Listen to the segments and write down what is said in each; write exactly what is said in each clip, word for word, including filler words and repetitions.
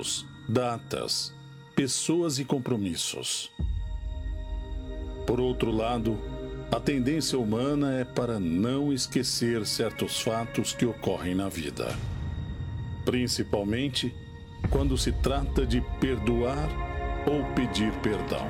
horários, datas, pessoas e compromissos. Por outro lado, a tendência humana é para não esquecer certos fatos que ocorrem na vida, principalmente quando se trata de perdoar ou pedir perdão.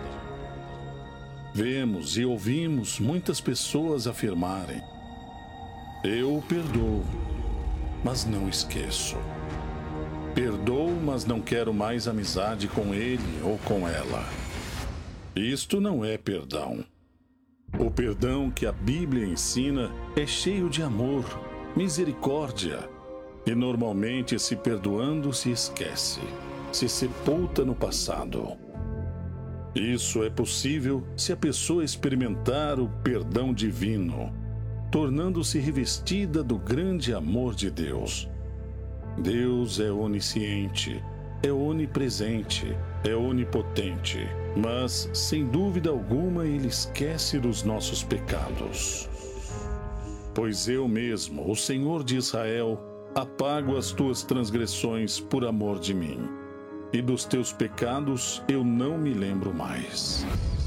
Vemos e ouvimos muitas pessoas afirmarem: eu perdoo, mas não esqueço. Perdoo, mas não quero mais amizade com ele ou com ela. Isto não é perdão. O perdão que a Bíblia ensina é cheio de amor, misericórdia, e normalmente, se perdoando, se esquece, se sepulta no passado. Isso é possível se a pessoa experimentar o perdão divino, tornando-se revestida do grande amor de Deus. Deus é onisciente, é onipresente, é onipotente, mas, sem dúvida alguma, Ele esquece dos nossos pecados. Pois eu mesmo, o Senhor de Israel, apago as tuas transgressões por amor de mim, e dos teus pecados eu não me lembro mais.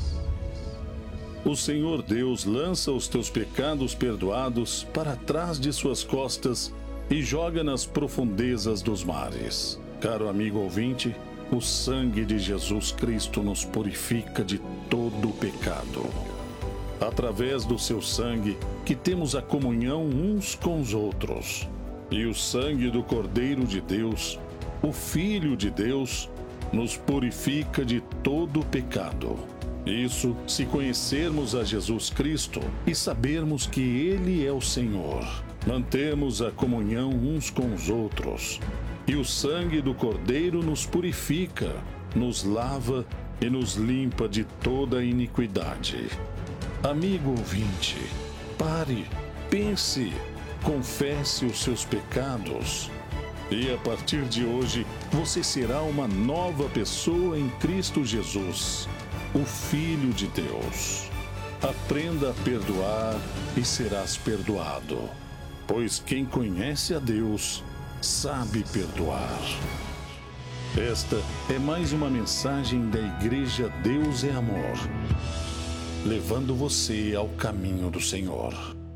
O Senhor Deus lança os teus pecados perdoados para trás de suas costas e joga nas profundezas dos mares. Caro amigo ouvinte, o sangue de Jesus Cristo nos purifica de todo o pecado. Através do seu sangue que temos a comunhão uns com os outros. E o sangue do Cordeiro de Deus, o Filho de Deus, nos purifica de todo o pecado. Isso se conhecermos a Jesus Cristo e sabermos que Ele é o Senhor. Mantemos a comunhão uns com os outros. E o sangue do Cordeiro nos purifica, nos lava e nos limpa de toda iniquidade. Amigo ouvinte, pare, pense, confesse os seus pecados. E a partir de hoje, você será uma nova pessoa em Cristo Jesus, o Filho de Deus. Aprenda a perdoar e serás perdoado, pois quem conhece a Deus sabe perdoar. Esta é mais uma mensagem da Igreja Deus é Amor, levando você ao caminho do Senhor.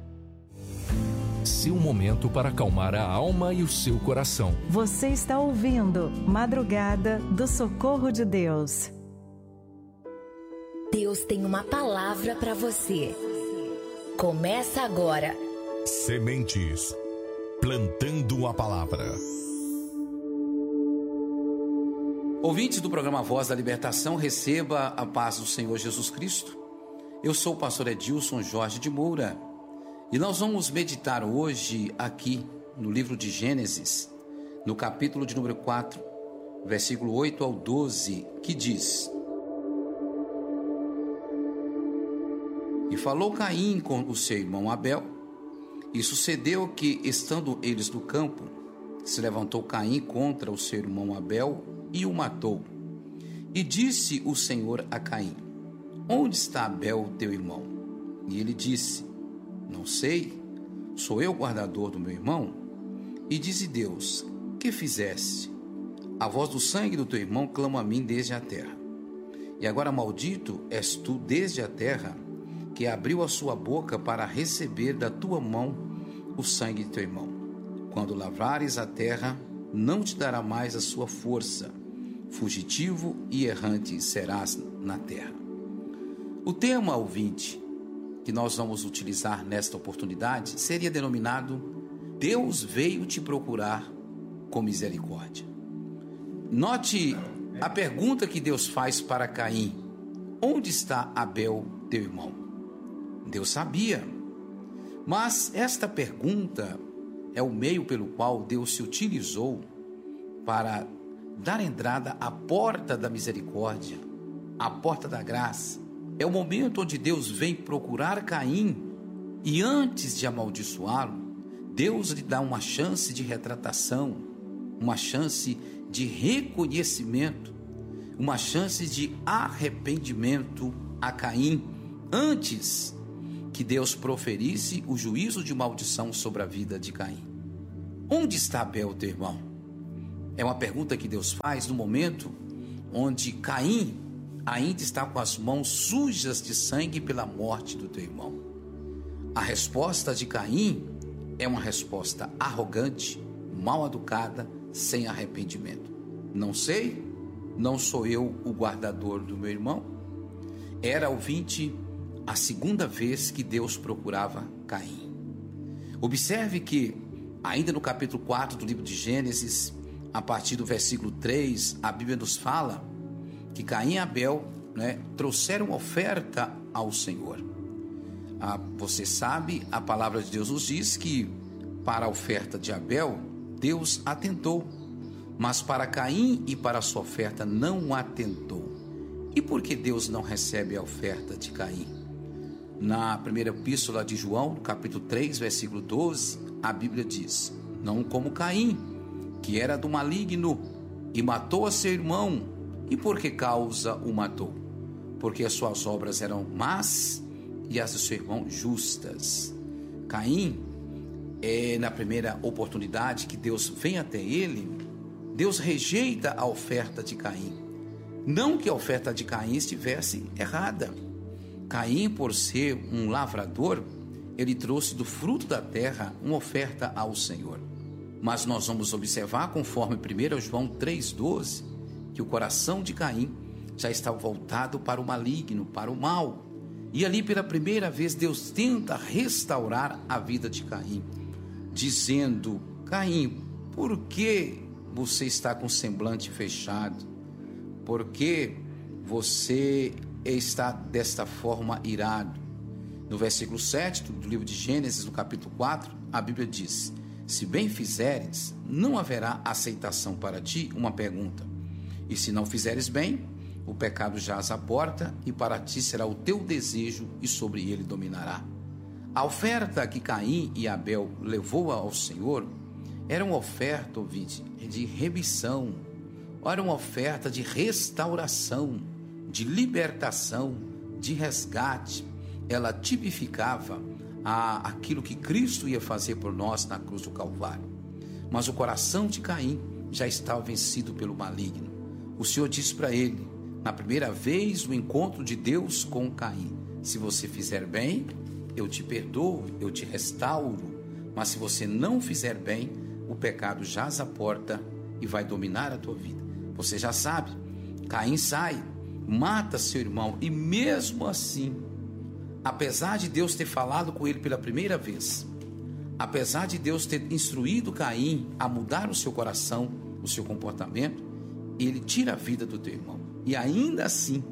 Seu momento para acalmar a alma e o seu coração. Você está ouvindo Madrugada do Socorro de Deus. Deus tem uma palavra para você. Começa agora. Sementes, plantando a palavra. Ouvintes do programa Voz da Libertação, receba a paz do Senhor Jesus Cristo. Eu sou o pastor Edilson Jorge de Moura e nós vamos meditar hoje aqui no livro de Gênesis, no capítulo de número quatro, versículo oito ao doze, que diz: E falou Caim com o seu irmão Abel, e sucedeu que, estando eles no campo, se levantou Caim contra o seu irmão Abel e o matou. E disse o Senhor a Caim: Onde está Abel, teu irmão? E ele disse: Não sei, sou eu guardador do meu irmão? E disse Deus: Que fizeste? A voz do sangue do teu irmão clama a mim desde a terra. E agora maldito és tu desde a terra, que abriu a sua boca para receber da tua mão o sangue de teu irmão. Quando lavrares a terra, não te dará mais a sua força. Fugitivo e errante serás na terra. O tema, ouvinte, que nós vamos utilizar nesta oportunidade seria denominado: Deus veio te procurar com misericórdia. Note a pergunta que Deus faz para Caim: Onde está Abel, teu irmão? Deus sabia, mas esta pergunta é o meio pelo qual Deus se utilizou para dar entrada à porta da misericórdia, à porta da graça. É o momento onde Deus vem procurar Caim e, antes de amaldiçoá-lo, Deus lhe dá uma chance de retratação, uma chance de reconhecimento, uma chance de arrependimento a Caim, antes que Deus proferisse o juízo de maldição sobre a vida de Caim. Onde está Abel, teu irmão? É uma pergunta que Deus faz no momento onde Caim ainda está com as mãos sujas de sangue pela morte do teu irmão. A resposta de Caim é uma resposta arrogante, mal educada, sem arrependimento. Não sei, não sou eu o guardador do meu irmão. Era, ouvinte, a segunda vez que Deus procurava Caim. Observe que, ainda no capítulo quatro do livro de Gênesis, a partir do versículo três, a Bíblia nos fala que Caim e Abel, né, trouxeram oferta ao Senhor. Ah, você sabe, a palavra de Deus nos diz que para a oferta de Abel, Deus atentou, mas para Caim e para a sua oferta não atentou. E por que Deus não recebe a oferta de Caim? Na primeira epístola de João, no capítulo três, versículo doze, a Bíblia diz: não como Caim, que era do maligno e matou a seu irmão. E por que causa o matou? Porque as suas obras eram más e as do seu irmão justas. Caim, é, na primeira oportunidade que Deus vem até ele, Deus rejeita a oferta de Caim. Não que a oferta de Caim estivesse errada. Caim, por ser um lavrador, ele trouxe do fruto da terra uma oferta ao Senhor. Mas nós vamos observar, conforme primeiro João três, doze, que o coração de Caim já estava voltado para o maligno, para o mal. E ali pela primeira vez Deus tenta restaurar a vida de Caim, dizendo: Caim, por que você está com o semblante fechado? Por que você está desta forma irado? No versículo sete do livro de Gênesis, no capítulo quatro, a Bíblia diz: se bem fizeres, não haverá aceitação para ti. Uma pergunta: e se não fizeres bem, o pecado jaz à porta, e para ti será o teu desejo, e sobre ele dominará. A oferta que Caim e Abel levou ao Senhor era uma oferta, ouvinte, de remissão, era uma oferta de restauração, de libertação, de resgate. Ela tipificava a, aquilo que Cristo ia fazer por nós na cruz do Calvário. Mas o coração de Caim já estava vencido pelo maligno. O Senhor disse para ele, na primeira vez do encontro de Deus com Caim: se você fizer bem, eu te perdoo, eu te restauro. Mas se você não fizer bem, o pecado jaz à porta e vai dominar a tua vida. Você já sabe, Caim sai, mata seu irmão, e mesmo assim, apesar de Deus ter falado com ele pela primeira vez, apesar de Deus ter instruído Caim a mudar o seu coração, o seu comportamento, ele tira a vida do teu irmão. E ainda assim,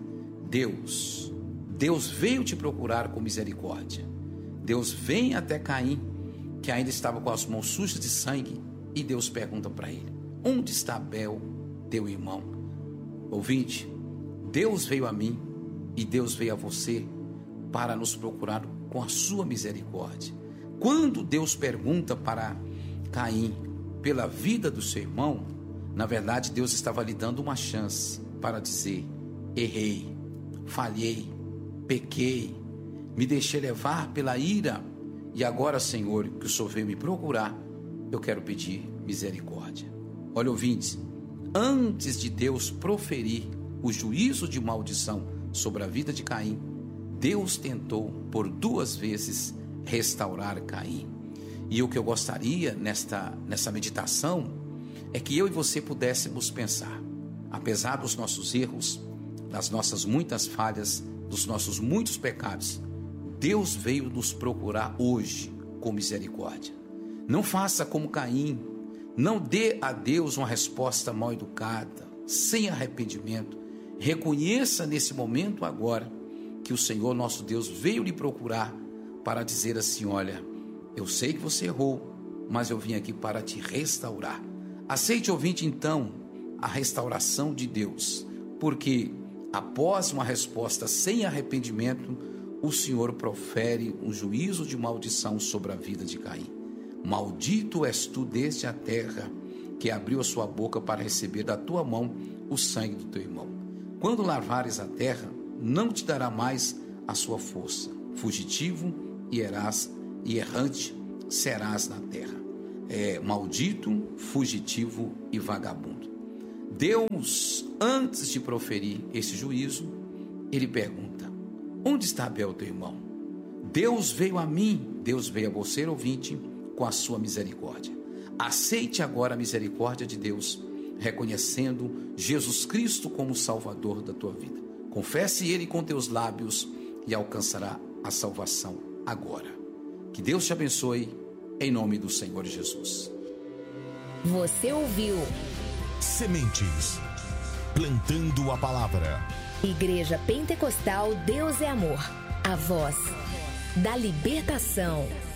Deus, Deus veio te procurar com misericórdia. Deus vem até Caim, que ainda estava com as mãos sujas de sangue, e Deus pergunta para ele: onde está Abel, teu irmão? Ouvinte, Deus veio a mim e Deus veio a você para nos procurar com a sua misericórdia. Quando Deus pergunta para Caim pela vida do seu irmão, na verdade Deus estava lhe dando uma chance para dizer: errei, falhei, pequei, me deixei levar pela ira, e agora, Senhor, que o Senhor veio me procurar, eu quero pedir misericórdia. Olha, ouvintes, antes de Deus proferir o juízo de maldição sobre a vida de Caim, Deus tentou por duas vezes restaurar Caim. E o que eu gostaria nesta, nessa meditação é que eu e você pudéssemos pensar: apesar dos nossos erros, das nossas muitas falhas, dos nossos muitos pecados, Deus veio nos procurar hoje com misericórdia. Não faça como Caim, não dê a Deus uma resposta mal educada, sem arrependimento. Reconheça nesse momento agora que o Senhor nosso Deus veio lhe procurar para dizer assim: olha, eu sei que você errou, mas eu vim aqui para te restaurar. Aceite, ouvinte, então, a restauração de Deus, porque após uma resposta sem arrependimento, o Senhor profere um juízo de maldição sobre a vida de Caim. Maldito és tu desde a terra, que abriu a sua boca para receber da tua mão o sangue do teu irmão. Quando lavrares a terra, não te dará mais a sua força. Fugitivo e erás, e errante serás na terra. é, maldito, fugitivo e vagabundo. Deus, antes de proferir esse juízo, ele pergunta: onde está Abel, teu irmão? Deus veio a mim, Deus veio a você, ouvinte, com a sua misericórdia. Aceite agora a misericórdia de Deus, reconhecendo Jesus Cristo como Salvador da tua vida. Confesse Ele com teus lábios e alcançará a salvação agora. Que Deus te abençoe, em nome do Senhor Jesus. Você ouviu Sementes, plantando a palavra. Igreja Pentecostal Deus é Amor, a voz da libertação.